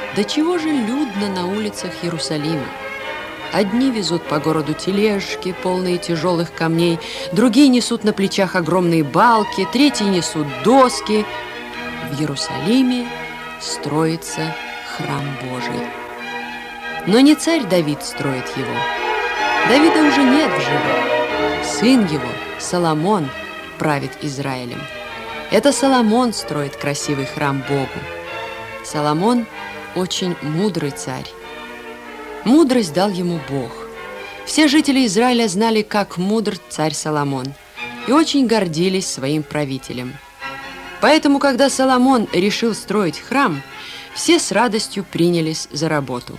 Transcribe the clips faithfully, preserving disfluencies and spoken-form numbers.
до чего же людно на улицах Иерусалима. Одни везут по городу тележки, полные тяжелых камней, другие несут на плечах огромные балки, третьи несут доски. В Иерусалиме строится храм Божий. Но не царь Давид строит его. Давида уже нет в живых. Сын его, Соломон, правит Израилем. Это Соломон строит красивый храм Богу. Соломон очень мудрый царь. Мудрость дал ему Бог. Все жители Израиля знали, как мудр царь Соломон, и очень гордились своим правителем. Поэтому, когда Соломон решил строить храм, все с радостью принялись за работу.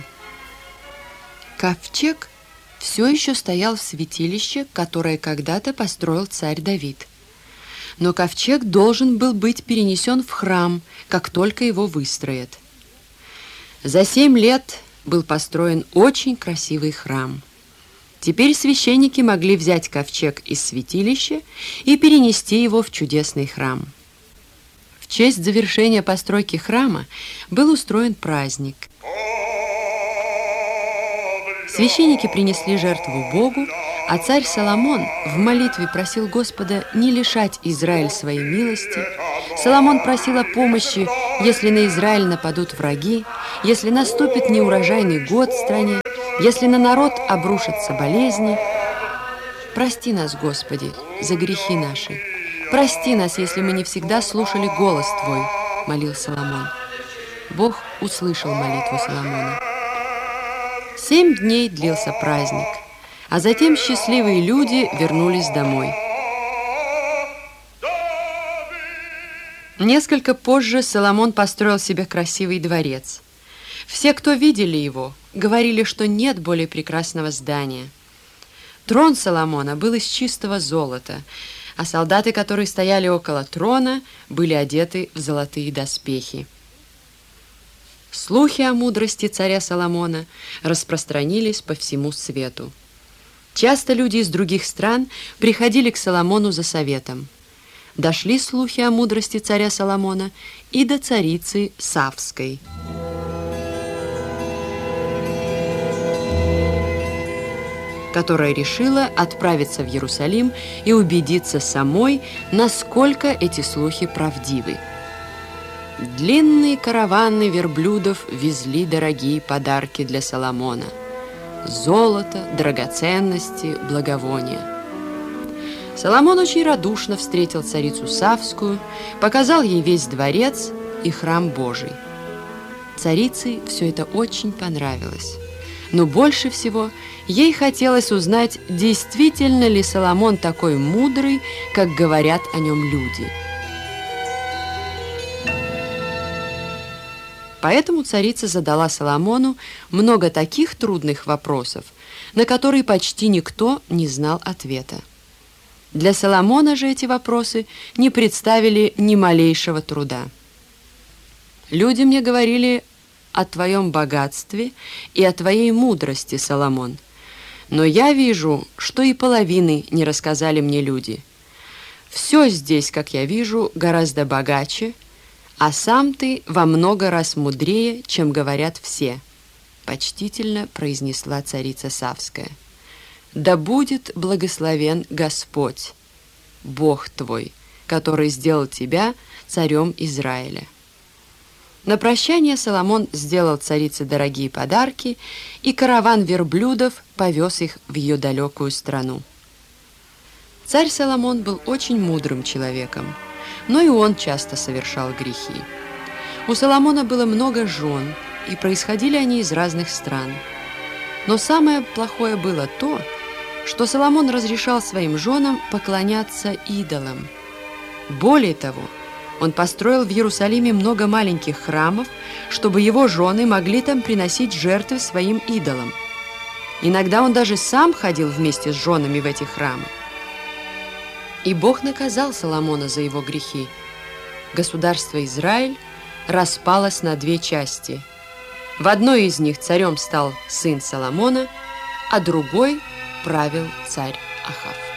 Ковчег все еще стоял в святилище, которое когда-то построил царь Давид. Но ковчег должен был быть перенесен в храм, как только его выстроят. За семь лет был построен очень красивый храм. Теперь священники могли взять ковчег из святилища и перенести его в чудесный храм. В честь завершения постройки храма был устроен праздник. Священники принесли жертву Богу, а царь Соломон в молитве просил Господа не лишать Израиль своей милости. Соломон просил о помощи, если на Израиль нападут враги, если наступит неурожайный год в стране, если на народ обрушатся болезни. Прости нас, Господи, за грехи наши. Прости нас, если мы не всегда слушали голос Твой, молил Соломон. Бог услышал молитву Соломона. Семь дней длился праздник, а затем счастливые люди вернулись домой. Несколько позже Соломон построил себе красивый дворец. Все, кто видели его, говорили, что нет более прекрасного здания. Трон Соломона был из чистого золота, а солдаты, которые стояли около трона, были одеты в золотые доспехи. Слухи о мудрости царя Соломона распространились по всему свету. Часто люди из других стран приходили к Соломону за советом. Дошли слухи о мудрости царя Соломона и до царицы Савской. Которая решила отправиться в Иерусалим и убедиться самой, насколько эти слухи правдивы. Длинные караваны верблюдов везли дорогие подарки для Соломона: золото, драгоценности, благовония. Соломон очень радушно встретил царицу Савскую, показал ей весь дворец и храм Божий. Царице все это очень понравилось, но больше всего ей хотелось узнать, действительно ли Соломон такой мудрый, как говорят о нем люди. Поэтому царица задала Соломону много таких трудных вопросов, на которые почти никто не знал ответа. Для Соломона же эти вопросы не представили ни малейшего труда. «Люди мне говорили о твоем богатстве и о твоей мудрости, Соломон, но я вижу, что и половины не рассказали мне люди. Все здесь, как я вижу, гораздо богаче, а сам ты во много раз мудрее, чем говорят все», — почтительно произнесла царица Савская. «Да будет благословен Господь, Бог твой, который сделал тебя царем Израиля». На прощание Соломон сделал царице дорогие подарки, и караван верблюдов повез их в ее далекую страну. Царь Соломон был очень мудрым человеком, но и он часто совершал грехи. У Соломона было много жен, и происходили они из разных стран. Но самое плохое было то, что Соломон разрешал своим женам поклоняться идолам. Более того, он построил в Иерусалиме много маленьких храмов, чтобы его жены могли там приносить жертвы своим идолам. Иногда он даже сам ходил вместе с женами в эти храмы. И Бог наказал Соломона за его грехи. Государство Израиль распалось на две части. В одной из них царем стал сын Соломона, а другой правил царь Ахав.